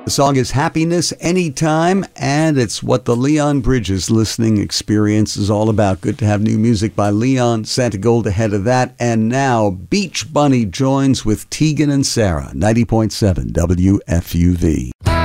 The song is Happiness Anytime, and it's what the Leon Bridges listening experience is all about. Good to have new music by Leon Santagold ahead of that. And now Beach Bunny joins with Tegan and Sara, 90.7 WFUV.